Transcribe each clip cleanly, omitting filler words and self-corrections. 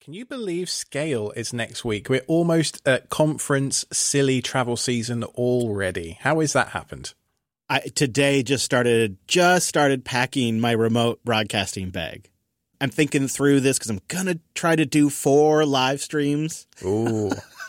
Can you believe Scale is next week? We're almost at conference silly travel season already. How has that happened? I today just started packing my remote broadcasting bag. I'm thinking through this because I'm going to try to do 4 live streams. Ooh.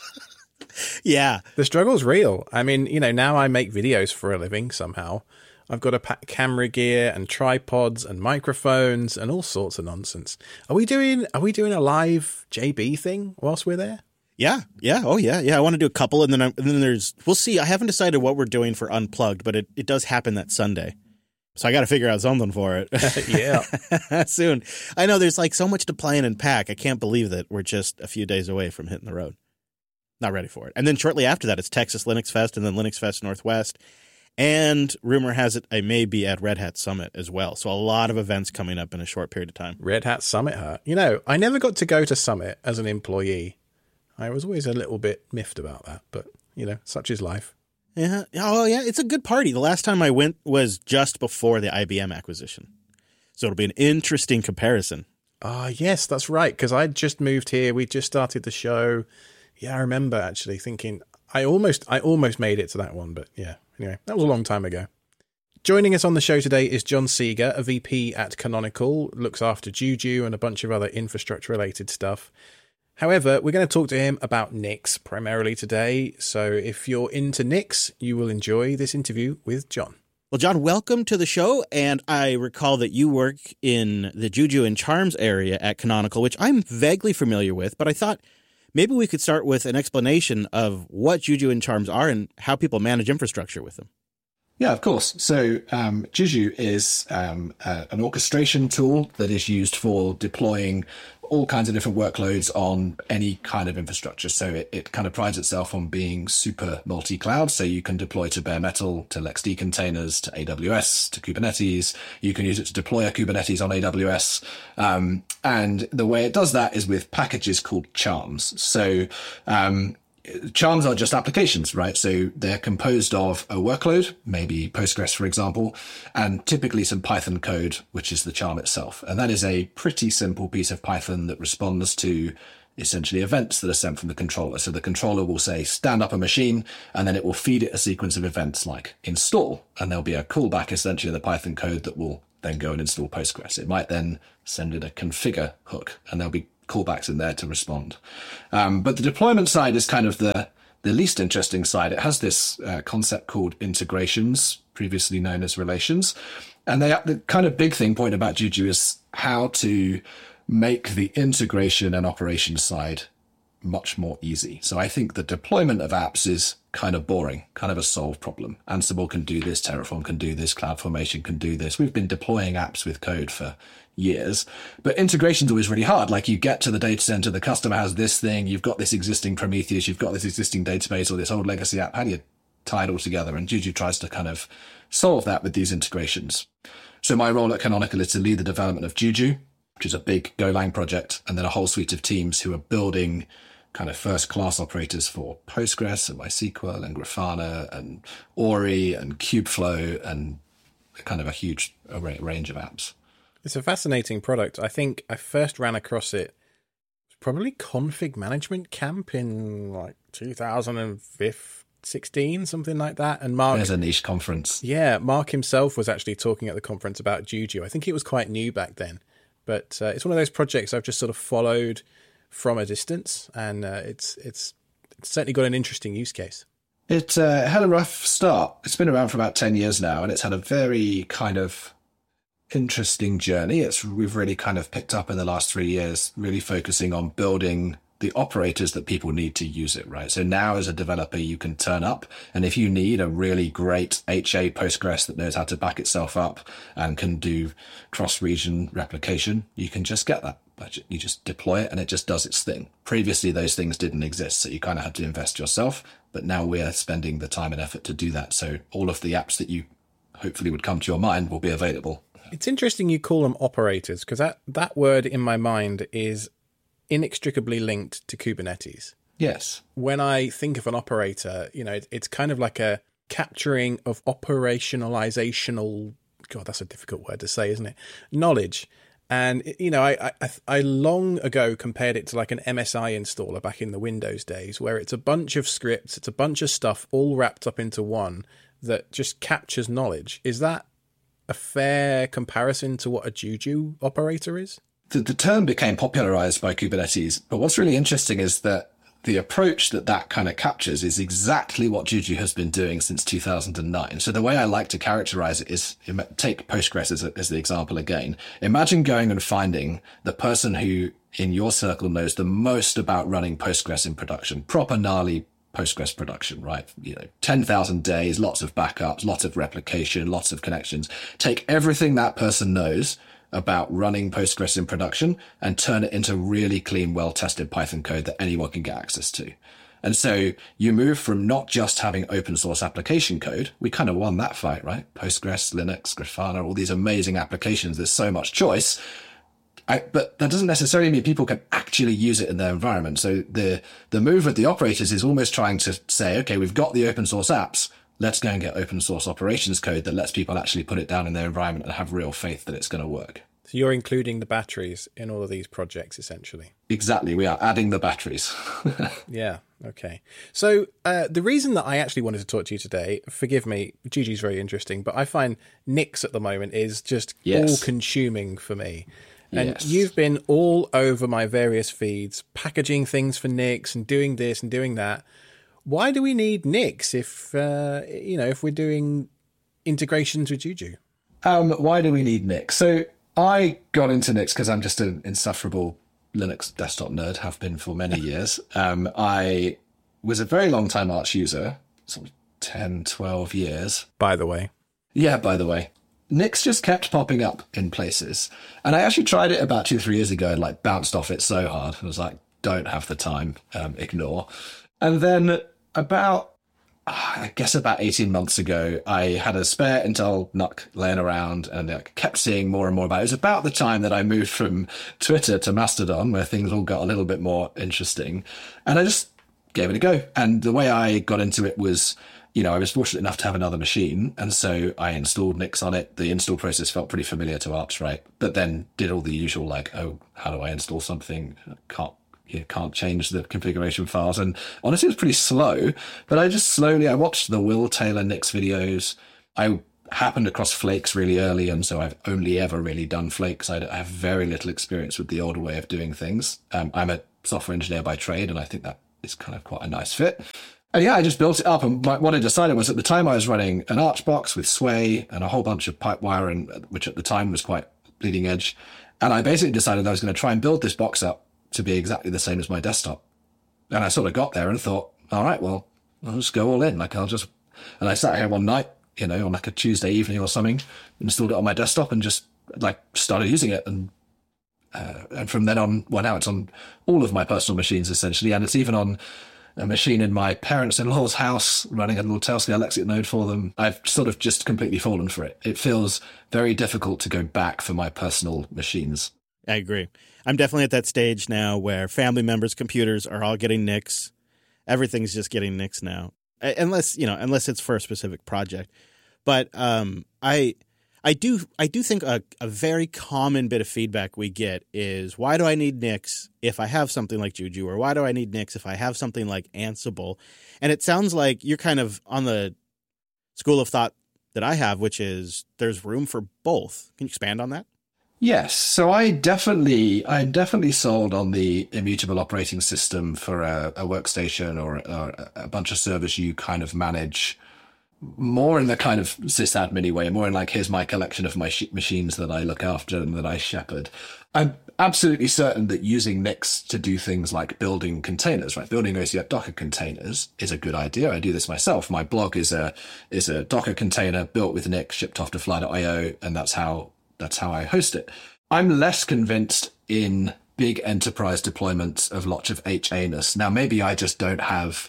Yeah. The struggle's real. I mean, now I make videos for a living somehow. I've got to pack camera gear and tripods and microphones and all sorts of nonsense. Are we doing a live JB thing whilst we're there? Yeah. Oh, yeah. I want to do a couple, and then we'll see. I haven't decided what we're doing for Unplugged, but it does happen that Sunday. So I got to figure out something for it. Yeah. Soon. I know there's so much to plan and pack. I can't believe that we're just a few days away from hitting the road. Not ready for it. And then shortly after that, it's Texas Linux Fest and then Linux Fest Northwest. And rumor has it I may be at Red Hat Summit as well. So a lot of events coming up in a short period of time. Red Hat Summit, huh? I never got to go to Summit as an employee. I was always a little bit miffed about that, but, such is life. Yeah. Oh, yeah. It's a good party. The last time I went was just before the IBM acquisition. So it'll be an interesting comparison. Yes, that's right. Because I just moved here. We just started the show. Yeah, I remember actually thinking I almost made it to that one. But yeah, anyway, that was a long time ago. Joining us on the show today is John Seeger, a VP at Canonical, looks after Juju and a bunch of other infrastructure-related stuff. However, we're going to talk to him about Nix primarily today. So if you're into Nix, you will enjoy this interview with John. Well, John, welcome to the show. And I recall that you work in the Juju and Charms area at Canonical, which I'm vaguely familiar with. But I thought maybe we could start with an explanation of what Juju and Charms are and how people manage infrastructure with them. Yeah, of course. So Juju is an orchestration tool that is used for deploying all kinds of different workloads on any kind of infrastructure. So it kind of prides itself on being super multi-cloud. So you can deploy to bare metal, to LXD containers, to AWS, to Kubernetes. You can use it to deploy a Kubernetes on AWS. And the way it does that is with packages called charms. So charms are just applications, right? So they're composed of a workload, maybe Postgres, for example, and typically some Python code, which is the charm itself. And that is a pretty simple piece of Python that responds to essentially events that are sent from the controller. So the controller will say, stand up a machine, and then it will feed it a sequence of events like install. And there'll be a callback essentially in the Python code that will then go and install Postgres. It might then send in a configure hook, and there'll be callbacks in there to respond. But the deployment side is kind of the least interesting side. It has this concept called integrations, previously known as relations. And the kind of big thing point about Juju is how to make the integration and operations side much more easy. So I think the deployment of apps is kind of boring, kind of a solved problem. Ansible can do this, Terraform can do this, CloudFormation can do this. We've been deploying apps with code for years, but integration's always really hard. Like you get to the data center, the customer has this thing, you've got this existing Prometheus, you've got this existing database or this old legacy app. How do you tie it all together? And Juju tries to kind of solve that with these integrations. So my role at Canonical is to lead the development of Juju, which is a big Golang project, and then a whole suite of teams who are building kind of first-class operators for Postgres and MySQL and Grafana and Ori and Kubeflow and kind of a huge range of apps. It's a fascinating product. I think I first ran across it probably Config Management Camp in like 2016, something like that. And Mark, there's a niche conference. Yeah, Mark himself was actually talking at the conference about Juju. I think it was quite new back then, but it's one of those projects I've just sort of followed from a distance, and it's certainly got an interesting use case. It had a rough start. It's been around for about 10 years now, and it's had a very kind of interesting journey. We've really kind of picked up in the last 3 years, really focusing on building the operators that people need to use it, right? So now as a developer, you can turn up, and if you need a really great HA Postgres that knows how to back itself up and can do cross-region replication, you can just get that. But you just deploy it and it just does its thing. Previously, those things didn't exist, so you kind of had to invest yourself. But now we're spending the time and effort to do that. So all of the apps that you hopefully would come to your mind will be available. It's interesting you call them operators, because that word in my mind is inextricably linked to Kubernetes. Yes. When I think of an operator, it's kind of like a capturing of operationalizational, God, that's a difficult word to say, isn't it? Knowledge. And, you know, I long ago compared it to like an MSI installer back in the Windows days, where it's a bunch of scripts, it's a bunch of stuff all wrapped up into one that just captures knowledge. Is that a fair comparison to what a Juju operator is? The term became popularized by Kubernetes, but what's really interesting is that the approach that kind of captures is exactly what Juju has been doing since 2009. So the way I like to characterize it is, take Postgres as the example again. Imagine going and finding the person who in your circle knows the most about running Postgres in production, proper gnarly Postgres production, right? 10,000 days, lots of backups, lots of replication, lots of connections. Take everything that person knows about running Postgres in production and turn it into really clean, well-tested Python code that anyone can get access to. And so you move from not just having open source application code. We kind of won that fight, right? Postgres, Linux, Grafana, all these amazing applications. There's so much choice. But that doesn't necessarily mean people can actually use it in their environment. So the move with the operators is almost trying to say, okay, we've got the open source apps. Let's go and get open source operations code that lets people actually put it down in their environment and have real faith that it's going to work. So you're including the batteries in all of these projects, essentially. Exactly. We are adding the batteries. Yeah. Okay. So the reason that I actually wanted to talk to you today, forgive me, Juju's very interesting, but I find Nix at the moment is just all-consuming for me. And you've been all over my various feeds, packaging things for Nix and doing this and doing that. Why do we need Nix if we're doing integrations with Juju? Why do we need Nix? So I got into Nix because I'm just an insufferable Linux desktop nerd, have been for many years. I was a very long time Arch user, sort of 10, 12 years. By the way. Yeah, by the way. Nix just kept popping up in places. And I actually tried it about 2-3 years ago and bounced off it so hard. I was like, don't have the time, ignore. And then about 18 months ago, I had a spare Intel NUC laying around and I kept seeing more and more about it. It was about the time that I moved from Twitter to Mastodon, where things all got a little bit more interesting. And I just gave it a go. And the way I got into it was, I was fortunate enough to have another machine. And so I installed Nix on it. The install process felt pretty familiar to Arch, right? But then did all the usual, how do I install something? Can't change the configuration files. And honestly, it was pretty slow, but I watched the Will Taylor Nix videos. I happened across Flakes really early. And so I've only ever really done Flakes. I have very little experience with the older way of doing things. I'm a software engineer by trade, and I think that is kind of quite a nice fit. And I just built it up. And what I decided was, at the time I was running an Arch box with Sway and a whole bunch of Pipewire, which at the time was quite bleeding edge. And I basically decided I was going to try and build this box up to be exactly the same as my desktop. And I sort of got there and thought, all right, well, I'll just go all in. And I sat here one night, on a Tuesday evening or something, installed it on my desktop and just started using it. And from then on, now it's on all of my personal machines essentially. And it's even on a machine in my parents-in-law's house, running a little Tailscale Lexicon node for them. I've sort of just completely fallen for it. It feels very difficult to go back for my personal machines. I agree. I'm definitely at that stage now where family members' computers are all getting Nix. Everything's just getting Nix now, unless it's for a specific project. But I do think a very common bit of feedback we get is, why do I need Nix if I have something like Juju, or why do I need Nix if I have something like Ansible? And it sounds like you're kind of on the school of thought that I have, which is there's room for both. Can you expand on that? Yes. So I'm definitely sold on the immutable operating system for a workstation or a bunch of servers you kind of manage more in the kind of sysadmin way, more in here's my collection of my machines that I look after and that I shepherd. I'm absolutely certain that using Nix to do things like building containers, right? Building OCF Docker containers is a good idea. I do this myself. My blog is a Docker container built with Nix, shipped off to Fly.io, and that's how I host it. I'm less convinced in big enterprise deployments of lots of HA-ness. Now, maybe I don't have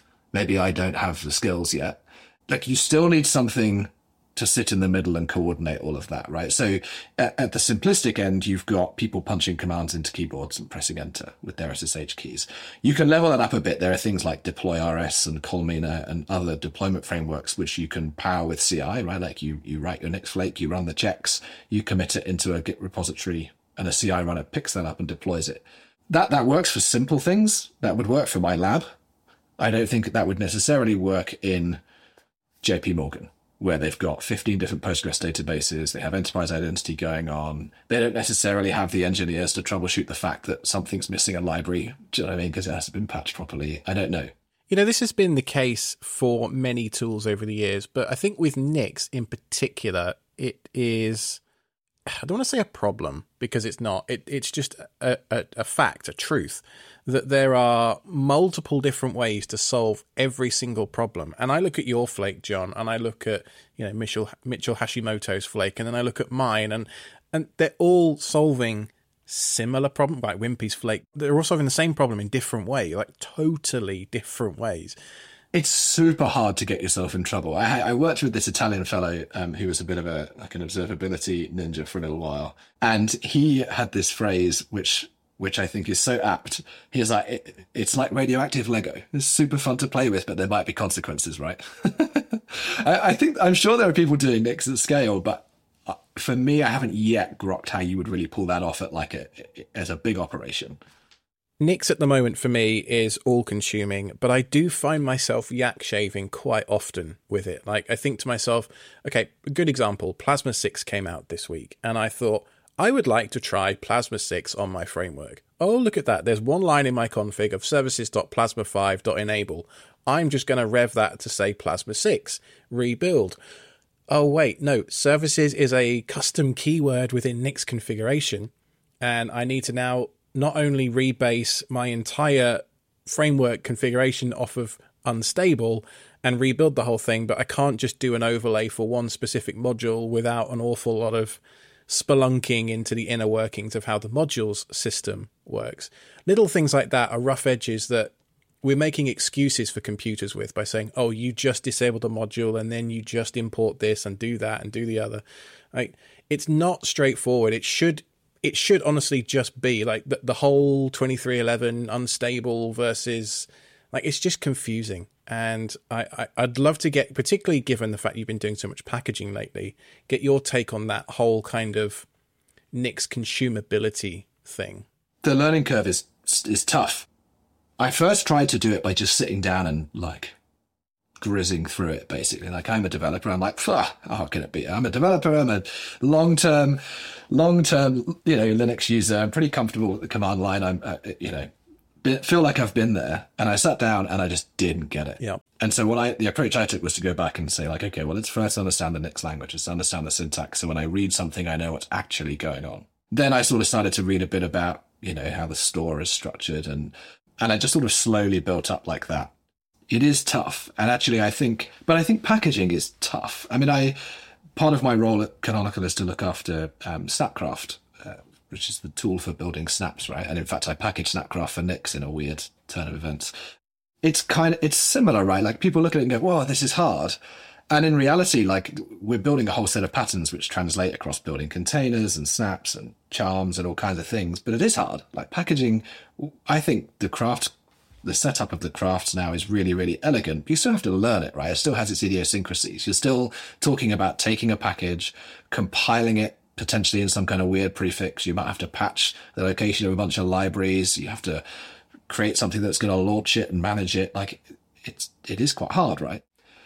the skills yet. You still need something to sit in the middle and coordinate all of that, right? So at the simplistic end, you've got people punching commands into keyboards and pressing enter with their SSH keys. You can level that up a bit. There are things like DeployRS and Colmena and other deployment frameworks which you can power with CI, right? You write your Nix flake, you run the checks, you commit it into a Git repository, and a CI runner picks that up and deploys it. That works for simple things. That would work for my lab. I don't think that would necessarily work in JP Morgan, where they've got 15 different Postgres databases. They have enterprise identity going on. They don't necessarily have the engineers to troubleshoot the fact that something's missing a library. Do you know what I mean? Because it hasn't been patched properly. I don't know. You know, this has been the case for many tools over the years, but I think with Nix in particular, it is, I don't want to say a problem, because it's not. It's just a fact, a truth, that there are multiple different ways to solve every single problem. And I look at your flake, John, and I look at, you know, Mitchell Hashimoto's flake, and then I look at mine, and they're all solving similar problem, like Wimpy's flake. They're all solving the same problem in different ways, like totally different ways. It's super hard to get yourself in trouble. I worked with this Italian fellow who was a bit of an observability ninja for a little while, and he had this phrase which I think is so apt. He's like, it's like radioactive Lego. It's super fun to play with, but there might be consequences, right? I'm sure there are people doing Nix at scale, but for me, I haven't yet grokked how you would really pull that off at as a big operation. Nix at the moment for me is all-consuming, but I do find myself yak shaving quite often with it. Like, I think to myself, okay, a good example, Plasma 6 came out this week, and I thought, I would like to try Plasma 6 on my framework. Oh, look at that. There's one line in my config of services.plasma5.enable. I'm just going to rev that to say Plasma 6, rebuild. Oh, wait, no, services is a custom keyword within Nix configuration, and I need to now not only rebase my entire framework configuration off of unstable and rebuild the whole thing, but I can't just do an overlay for one specific module without an awful lot of spelunking into the inner workings of how the modules system works. Little things like that are rough edges that we're making excuses for computers with by saying, oh, you just disabled a module and then you just import this and do that and do the other. Like, it's not straightforward. It should honestly just be like the whole 2311 unstable versus, like, it's just confusing. And I'd love to get, particularly given the fact you've been doing so much packaging lately, get your take on that whole kind of Nix consumability thing. The learning curve is tough. I first tried to do it by just sitting down and like grizzing through it, basically. Like, I'm a developer. I'm like, how can it be? I'm a developer. I'm a long-term, Linux user. I'm pretty comfortable with the command line. I'm, feel like I've been there. And I sat down and I just didn't get it. Yeah. And so the approach I took was to go back and say, like, okay, well, let's first understand the Nix language. Let's understand the syntax. So when I read something, I know what's actually going on. Then I sort of started to read a bit about, how the store is structured, and I just sort of slowly built up like that. It is tough. And actually, I think packaging is tough. I mean, part of my role at Canonical is to look after Snapcraft, which is the tool for building snaps, right? And in fact, I package Snapcraft for Nix in a weird turn of events. It's similar, right? Like, people look at it and go, whoa, this is hard. And in reality, like, we're building a whole set of patterns which translate across building containers and snaps and charms and all kinds of things. But it is hard. Like, packaging, I think the setup of the crafts now is really, really elegant. You still have to learn it, right? It still has its idiosyncrasies. You're still talking about taking a package, compiling it potentially in some kind of weird prefix. You might have to patch the location of a bunch of libraries. You have to create something that's going to launch it and manage it. Like, it is quite hard, right?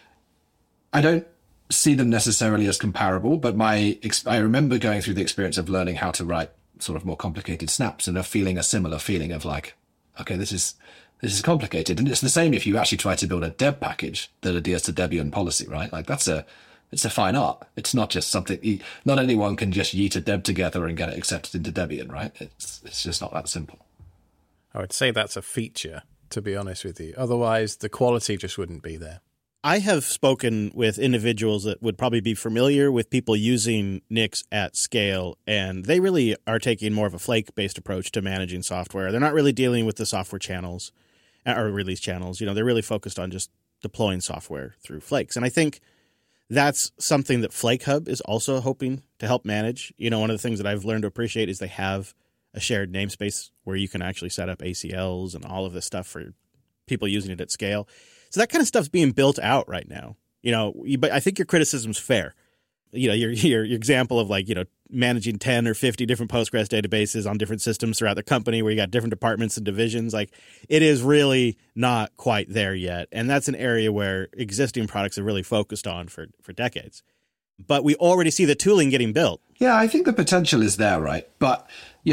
I don't see them necessarily as comparable, but I remember going through the experience of learning how to write sort of more complicated snaps and feeling a similar feeling of like, okay, this is complicated. And it's the same if you actually try to build a deb package that adheres to Debian policy, right? Like, it's a fine art. It's not just something, not anyone can just yeet a deb together and get it accepted into Debian, right? It's just not that simple. I would say that's a feature, to be honest with you. Otherwise, the quality just wouldn't be there. I have spoken with individuals that would probably be familiar with people using Nix at scale, and they really are taking more of a flake-based approach to managing software. They're not really dealing with the software channels or release channels. They're really focused on just deploying software through flakes. And I think that's something that Flake Hub is also hoping to help manage. One of the things that I've learned to appreciate is they have a shared namespace where you can actually set up ACLs and all of this stuff for people using it at scale. So that kind of stuff's being built out right now, but I think your criticism's fair. your example of like, managing 10 or 50 different Postgres databases on different systems throughout the company where you got different departments and divisions. Like, it is really not quite there yet. And that's an area where existing products are really focused on for decades. But we already see the tooling getting built. Yeah, I think the potential is there, right? But,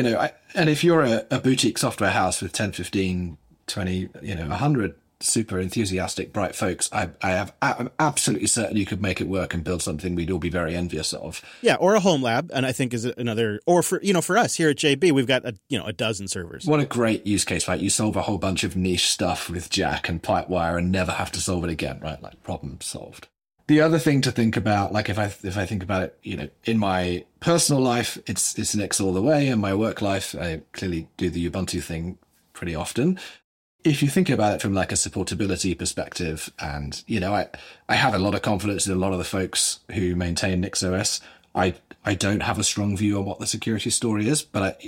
and if you're a boutique software house with 10, 15, 20, 100 super enthusiastic, bright folks, I'm absolutely certain you could make it work and build something we'd all be very envious of. Yeah, or a home lab, and I think is another, or for us here at JB, we've got a dozen servers. What a great use case, right? You solve a whole bunch of niche stuff with Jack and Pipewire and never have to solve it again, right? Like, problem solved. The other thing to think about, like if I think about it, in my personal life, it's Nix all the way. In my work life, I clearly do the Ubuntu thing pretty often. If you think about it from like a supportability perspective, and I have a lot of confidence in a lot of the folks who maintain NixOS. I don't have a strong view on what the security story is, but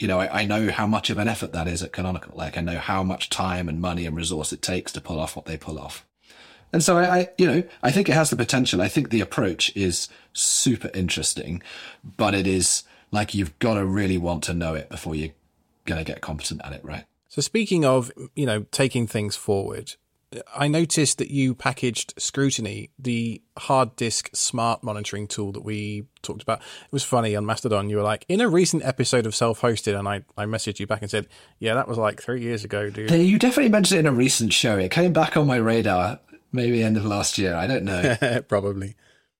I know how much of an effort that is at Canonical. Like, I know how much time and money and resource it takes to pull off what they pull off. And so I think it has the potential. I think the approach is super interesting, but it is like, you've got to really want to know it before you're going to get competent at it, right? So speaking of, taking things forward, I noticed that you packaged Scrutiny, the hard disk smart monitoring tool that we talked about. It was funny on Mastodon. You were like, in a recent episode of Self-Hosted, and I messaged you back and said, yeah, that was like 3 years ago, dude. Hey, you definitely mentioned it in a recent show. It came back on my radar. Maybe end of last year. I don't know. Probably.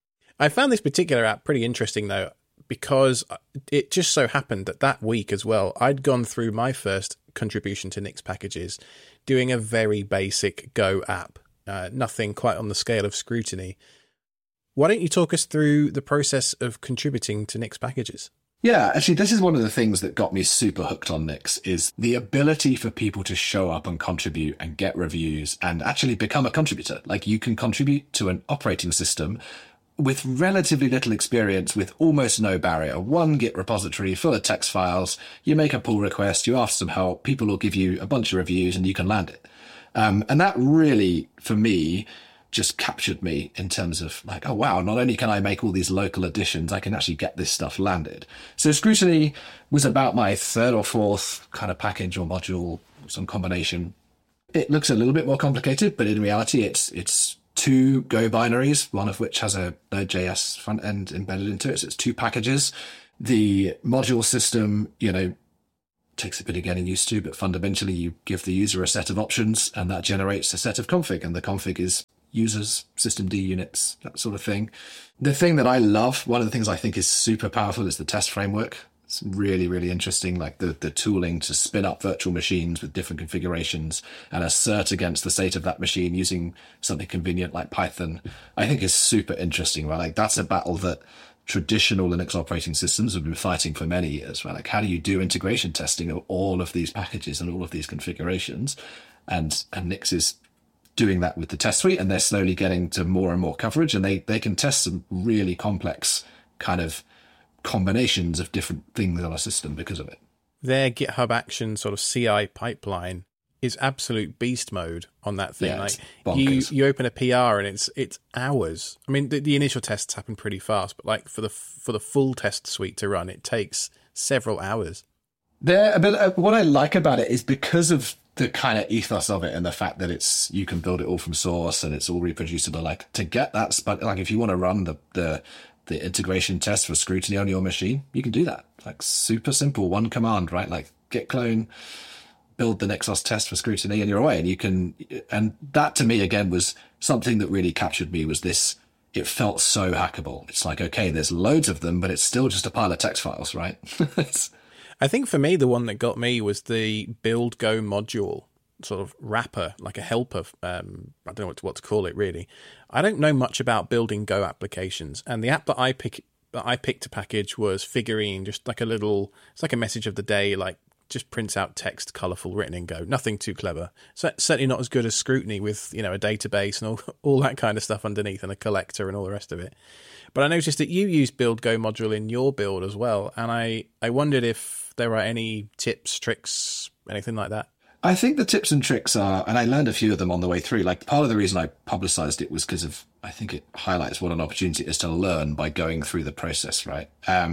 I found this particular app pretty interesting, though, because it just so happened that week as well, I'd gone through my first contribution to Nix packages, doing a very basic Go app, nothing quite on the scale of Scrutiny. Why don't you talk us through the process of contributing to Nix packages? Yeah, actually, this is one of the things that got me super hooked on Nix, is the ability for people to show up and contribute and get reviews and actually become a contributor. Like, you can contribute to an operating system with relatively little experience, with almost no barrier. One Git repository full of text files, you make a pull request, you ask some help, people will give you a bunch of reviews and you can land it. And that really, for me, just captured me in terms of like, oh wow, not only can I make all these local additions, I can actually get this stuff landed. So Scrutiny was about my third or fourth kind of package or module, some combination. It looks a little bit more complicated, but in reality, it's two Go binaries, one of which has a Node.js front end embedded into it. So it's two packages. The module system, takes a bit of getting used to, but fundamentally you give the user a set of options and that generates a set of config, and the config is users, systemd units, that sort of thing. The thing that I love, one of the things I think is super powerful, is the test framework. It's really, really interesting, like the tooling to spin up virtual machines with different configurations and assert against the state of that machine using something convenient like Python, I think is super interesting, right? Like, that's a battle that traditional Linux operating systems have been fighting for many years, right? Like, how do you do integration testing of all of these packages and all of these configurations? And Nix is doing that with the test suite, and they're slowly getting to more and more coverage, and they can test some really complex kind of combinations of different things on a system because of it. Their GitHub Action sort of CI pipeline is absolute beast mode on that thing. Yeah, like you open a PR and it's hours. I mean, the initial tests happen pretty fast, but like for the full test suite to run, it takes several hours. What I like about it is because of the kind of ethos of it and the fact that you can build it all from source and it's all reproducible. Like, to get that, like if you want to run the integration test for Scrutiny on your machine, you can do that. Like, super simple, one command, right? Like git clone, build the Nixos test for Scrutiny, and you're away. And that to me again was something that really captured me, was this. It felt so hackable. It's like, okay, there's loads of them, but it's still just a pile of text files, right? I think for me, the one that got me was the build Go module sort of wrapper, like a helper. I don't know what to call it, really. I don't know much about building Go applications, and the app that I picked to package was Figurine, just like it's like a message of the day, like just prints out text, colourful, written in Go. Nothing too clever. So certainly not as good as Scrutiny with, a database and all that kind of stuff underneath and a collector and all the rest of it. But I noticed that you use build Go module in your build as well, and I wondered if there are any tips, tricks, anything like that. I think the tips and tricks are, and I learned a few of them on the way through. Like, part of the reason I publicized it was because of, I think it highlights what an opportunity it is to learn by going through the process, right?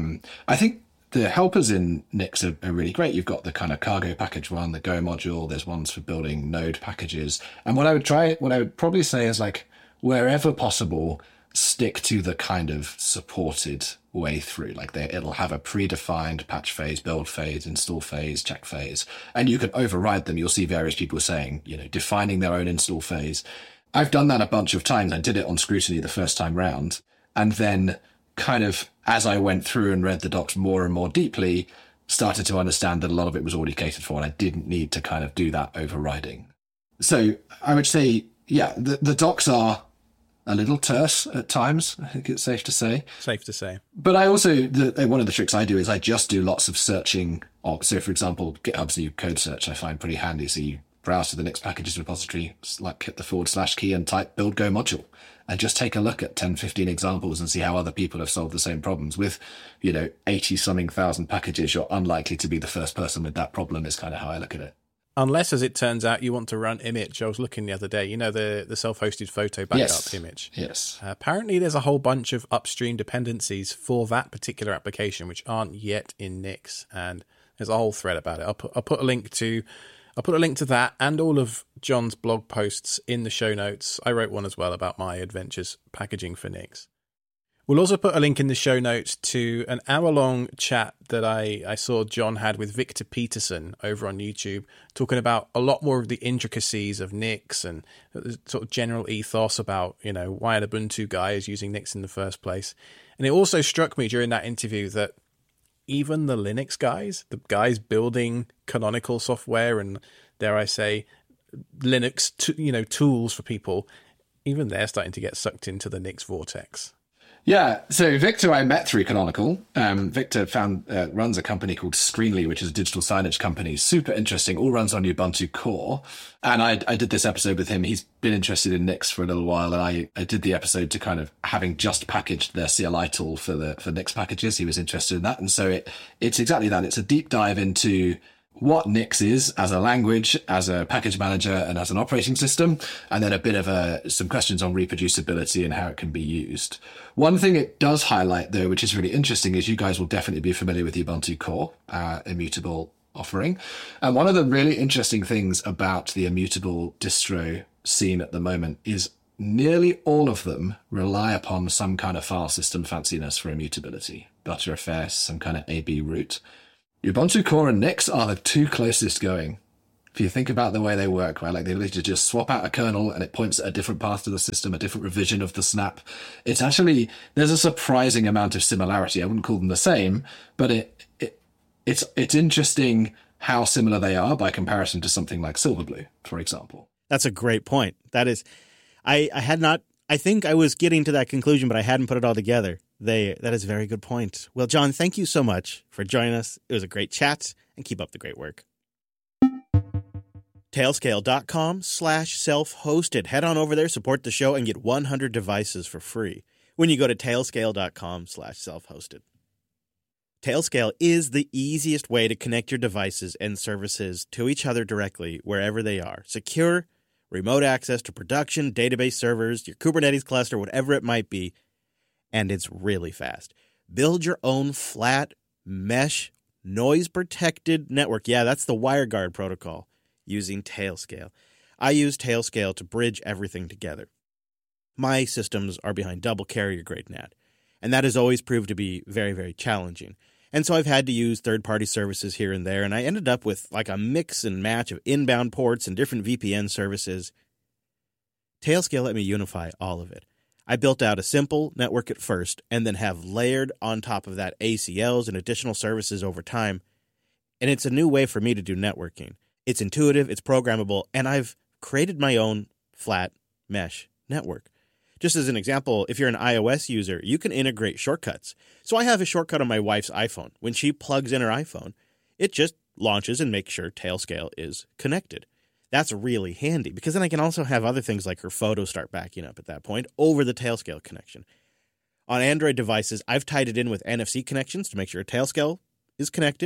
I think the helpers in Nix are really great. You've got the kind of cargo package one, the Go module. There's ones for building node packages. And what I would probably say is, like, wherever possible, stick to the kind of supported way through. Like, it'll have a predefined patch phase, build phase, install phase, check phase, and you can override them. You'll see various people saying, defining their own install phase. I've done that a bunch of times. I did it on Scrutiny the first time round, and then kind of as I went through and read the docs more and more deeply, started to understand that a lot of it was already catered for, and I didn't need to kind of do that overriding. So I would say, yeah, the docs are a little terse at times, I think it's safe to say. Safe to say. But I also, one of the tricks I do is I just do lots of searching. So, for example, GitHub's new code search I find pretty handy. So you browse to the Nix packages repository, like hit the / key and type build Go module, and just take a look at 10, 15 examples and see how other people have solved the same problems. With, 80-something thousand packages, you're unlikely to be the first person with that problem, is kind of how I look at it. Unless, as it turns out, you want to run image. I was looking the other day, the self-hosted photo backup image. Yes. Apparently, there's a whole bunch of upstream dependencies for that particular application, which aren't yet in Nix. And there's a whole thread about it. I'll put a link to that and all of John's blog posts in the show notes. I wrote one as well about my adventures packaging for Nix. We'll also put a link in the show notes to an hour-long chat that I saw John had with Victor Peterson over on YouTube, talking about a lot more of the intricacies of Nix and the sort of general ethos about, why an Ubuntu guy is using Nix in the first place. And it also struck me during that interview that even the Linux guys, the guys building canonical software and, dare I say, Linux, tools for people, even they're starting to get sucked into the Nix vortex. Yeah, so Victor I met through Canonical. Victor runs a company called Screenly, which is a digital signage company. Super interesting, all runs on Ubuntu Core. And I did this episode with him. He's been interested in Nix for a little while, and I did the episode to kind of, having just packaged their CLI tool for Nix packages, he was interested in that. And so it's exactly that. It's a deep dive into what Nix is as a language, as a package manager, and as an operating system, and then a bit of some questions on reproducibility and how it can be used. One thing it does highlight, though, which is really interesting, is you guys will definitely be familiar with the Ubuntu Core immutable offering. And one of the really interesting things about the immutable distro scene at the moment is nearly all of them rely upon some kind of file system fanciness for immutability. Btrfs, some kind of AB root. Ubuntu Core and Nix are the two closest going. If you think about the way they work, right? Like the ability to just swap out a kernel and it points at a different path to the system, a different revision of the snap. It's actually, there's a surprising amount of similarity. I wouldn't call them the same, but it's interesting how similar they are by comparison to something like Silverblue, for example. That's a great point. That is, I think I was getting to that conclusion, but I hadn't put it all together. That is a very good point. Well, John, thank you so much for joining us. It was a great chat, and keep up the great work. Tailscale.com/self-hosted. Head on over there, support the show, and get 100 devices for free when you go to tailscale.com/self-hosted. Tailscale is the easiest way to connect your devices and services to each other directly wherever they are. Secure, remote access to production, database servers, your Kubernetes cluster, whatever it might be. And it's really fast. Build your own flat mesh noise-protected network. Yeah, that's the WireGuard protocol using Tailscale. I use Tailscale to bridge everything together. My systems are behind double carrier grade NAT, and that has always proved to be very, very challenging. And so I've had to use third-party services here and there, and I ended up with like a mix and match of inbound ports and different VPN services. Tailscale let me unify all of it. I built out a simple network at first and then have layered on top of that ACLs and additional services over time. And it's a new way for me to do networking. It's intuitive, it's programmable, and I've created my own flat mesh network. Just as an example, if you're an iOS user, you can integrate shortcuts. So I have a shortcut on my wife's iPhone. When she plugs in her iPhone, it just launches and makes sure Tailscale is connected. That's really handy because then I can also have other things like her photos start backing up at that point over the Tailscale connection. On Android devices, I've tied it in with NFC connections to make sure Tailscale is connected,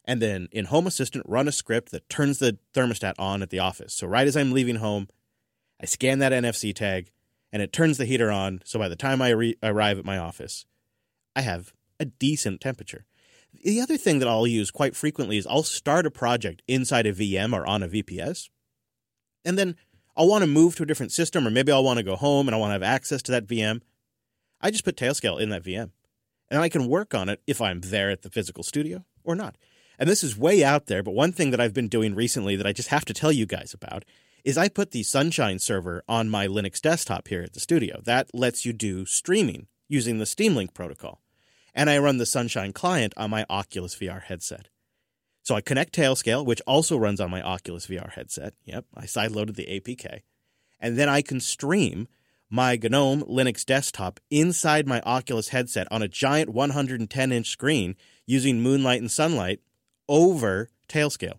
And then in Home Assistant, run a script that turns the thermostat on at the office. So right as I'm leaving home, I scan that NFC tag, and it turns the heater on. So by the time I arrive at my office, I have a decent temperature. The other thing that I'll use quite frequently is I'll start a project inside a VM or on a VPS, and then I'll want to move to a different system, or maybe I'll want to go home and I want to have access to that VM. I just put Tailscale in that VM, and I can work on it if I'm there at the physical studio or not. And this is way out there, but one thing that I've been doing recently that I just have to tell you guys about is I put the Sunshine server on my Linux desktop here at the studio. That lets you do streaming using the Steam Link protocol. And I run the Sunshine client on my Oculus VR headset. So I connect Tailscale, which also runs on my Oculus VR headset. Yep, I sideloaded the APK. And then I can stream my GNOME Linux desktop inside my Oculus headset on a giant 110-inch screen using Moonlight and Sunlight over Tailscale.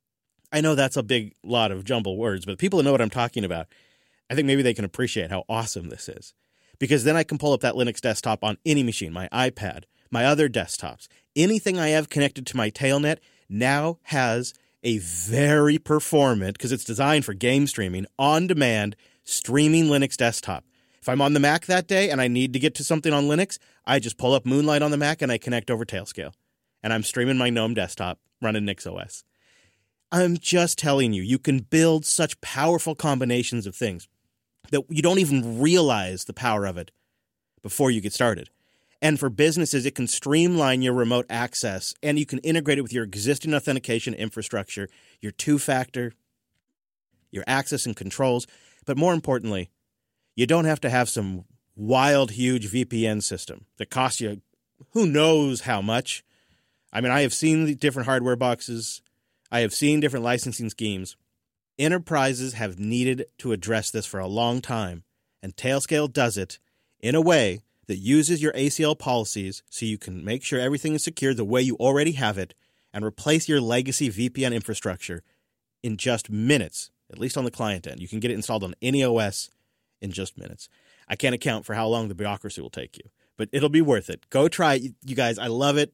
I know that's a big lot of jumbled words, but people who know what I'm talking about, I think maybe they can appreciate how awesome this is. Because then I can pull up that Linux desktop on any machine, my iPad, my other desktops. Anything I have connected to my Tailnet now has a very performant, because it's designed for game streaming, on-demand streaming Linux desktop. If I'm on the Mac that day and I need to get to something on Linux, I just pull up Moonlight on the Mac and I connect over Tailscale. And I'm streaming my GNOME desktop running NixOS. I'm just telling you, you can build such powerful combinations of things that you don't even realize the power of it before you get started. And for businesses, it can streamline your remote access, and you can integrate it with your existing authentication infrastructure, your two-factor, your access and controls. But more importantly, you don't have to have some wild, huge VPN system that costs you who knows how much. I mean, I have seen the different hardware boxes. I have seen different licensing schemes. Enterprises have needed to address this for a long time, and Tailscale does it in a way that uses your ACL policies so you can make sure everything is secure the way you already have it and replace your legacy VPN infrastructure in just minutes, at least on the client end. You can get it installed on any OS in just minutes. I can't account for how long the bureaucracy will take you, but it'll be worth it. Go try it, you guys. I love it.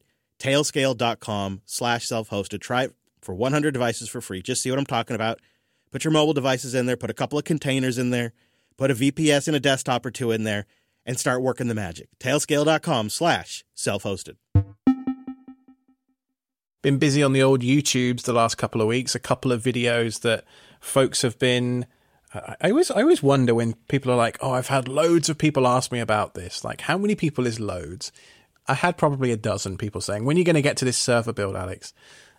Tailscale.com/self-hosted. Try it for 100 devices for free. Just see what I'm talking about. Put your mobile devices in there, put a couple of containers in there, put a VPS and a desktop or two in there, and start working the magic. Tailscale.com/self-hosted. Been busy on the old YouTubes the last couple of weeks. A couple of videos that folks have been... I always wonder when people are like, oh, I've had loads of people ask me about this. Like, how many people is loads? I had probably a dozen people saying, when are you going to get to this server build, Alex?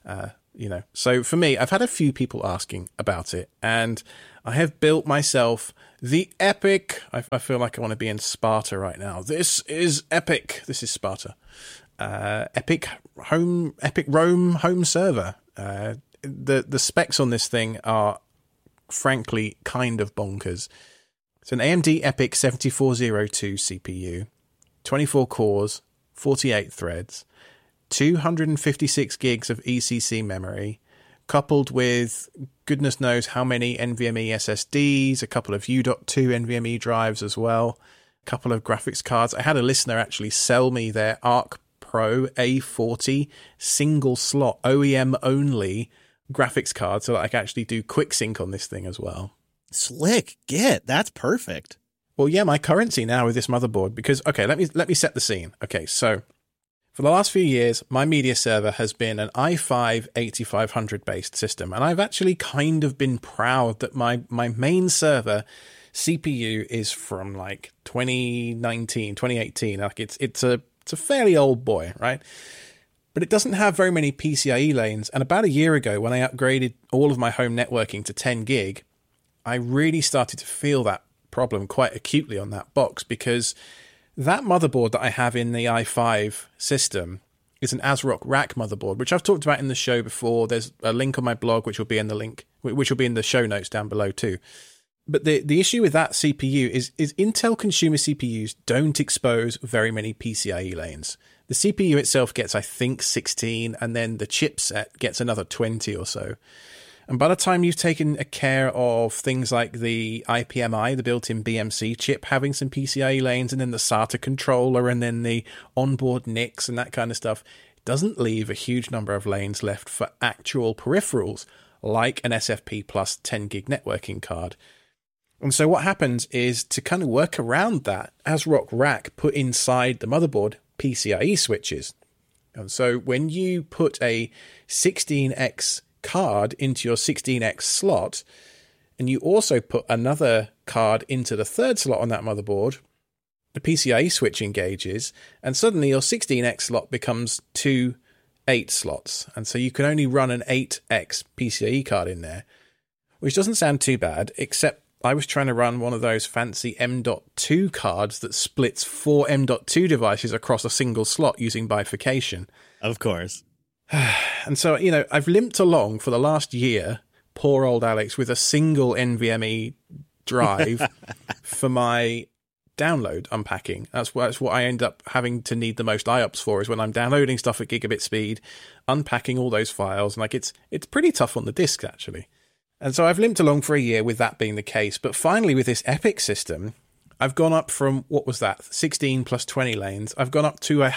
So for me, I've had a few people asking about it, and I have built myself the epic. I feel like I want to be in Sparta right now. This is epic. This is Sparta. Epic Rome home server. The specs on this thing are frankly kind of bonkers. It's an AMD EPYC 7402 CPU, 24 cores, 48 threads, 256 gigs of ECC memory, coupled with goodness knows how many NVMe SSDs, a couple of U.2 NVMe drives as well, a couple of graphics cards. I had a listener actually sell me their Arc Pro A40 single slot OEM only graphics card so that I can actually do quick sync on this thing as well. Slick. That's perfect. Well, yeah, my currency now with this motherboard, because, okay, let me set the scene. Okay, so for the last few years, my media server has been an i5 8500 based system, and I've actually kind of been proud that my main server CPU is from like 2019, 2018. Like it's a fairly old boy, right? But it doesn't have very many PCIe lanes. And about a year ago, when I upgraded all of my home networking to 10 gig, I really started to feel that problem quite acutely on that box, because that motherboard that I have in the i5 system is an ASRock rack motherboard, which I've talked about in the show before. There's a link on my blog, which will be in the show notes down below too. But the issue with that CPU is Intel consumer CPUs don't expose very many PCIe lanes. The CPU itself gets, I think, 16, and then the chipset gets another 20 or so. And by the time you've taken care of things like the IPMI, the built-in BMC chip, having some PCIe lanes, and then the SATA controller, and then the onboard NICs and that kind of stuff, it doesn't leave a huge number of lanes left for actual peripherals, like an SFP plus 10 gig networking card. And so what happens is, to kind of work around that, ASRock Rack put inside the motherboard PCIe switches. And so when you put a 16X card into your 16X slot, and you also put another card into the third slot on that motherboard, the PCIe switch engages, and suddenly your 16X slot becomes 2 8 slots. And so you can only run an 8X PCIe card in there, which doesn't sound too bad, except I was trying to run one of those fancy M.2 cards that splits 4 M.2 devices across a single slot using bifurcation. Of course. And so, I've limped along for the last year, poor old Alex, with a single NVMe drive for my download unpacking. That's what I end up having to need the most IOPS for, is when I'm downloading stuff at gigabit speed, unpacking all those files. And it's pretty tough on the disk, actually. And so I've limped along for a year with that being the case. But finally, with this EPYC system, I've gone up from, 16 plus 20 lanes. I've gone up to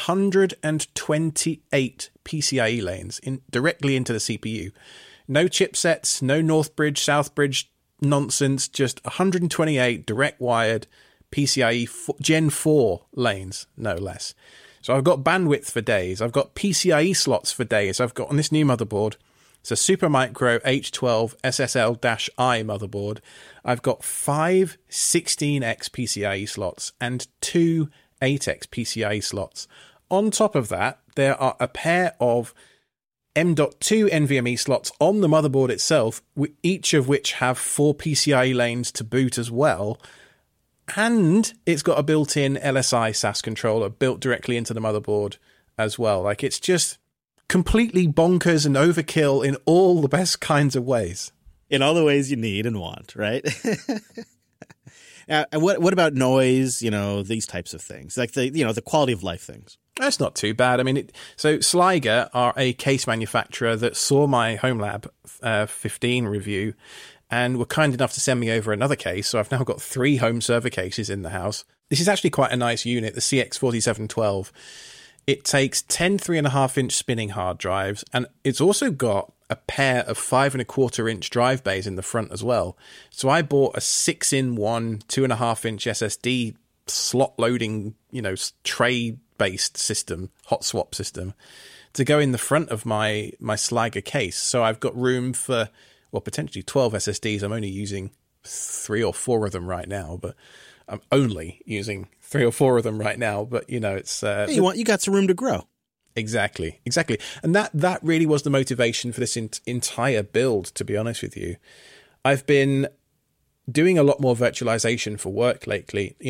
128 PCIe lanes directly into the CPU. No chipsets, no Northbridge, Southbridge nonsense, just 128 direct wired PCIe Gen 4 lanes, no less. So I've got bandwidth for days. I've got PCIe slots for days. I've got on this new motherboard, it's a Supermicro H12 SSL-I motherboard. I've got 5 16X PCIe slots and 2 8X PCIe slots. On top of that, there are a pair of M.2 NVMe slots on the motherboard itself, each of which have 4 PCIe lanes to boot as well. And it's got a built-in LSI SAS controller built directly into the motherboard as well. It's just completely bonkers and overkill in all the best kinds of ways. In all the ways you need and want, right? And what about noise, these types of things? Like the quality of life things. That's not too bad. So Sliger are a case manufacturer that saw my HomeLab 15 review and were kind enough to send me over another case. So I've now got 3 home server cases in the house. This is actually quite a nice unit, the CX4712. It takes 10 3.5-inch spinning hard drives, and it's also got a pair of 5.25-inch drive bays in the front as well. So I bought a 6-in-1 2.5-inch SSD slot loading, tray-based system, hot swap system, to go in the front of my Sliger case. So I've got room for, potentially 12 SSDs. I'm only using 3 or 4 of them right now, but I'm only using 3 or 4 of them right now. But, it's... you got some room to grow. Exactly. And that really was the motivation for this entire build, to be honest with you. I've been doing a lot more virtualization for work lately.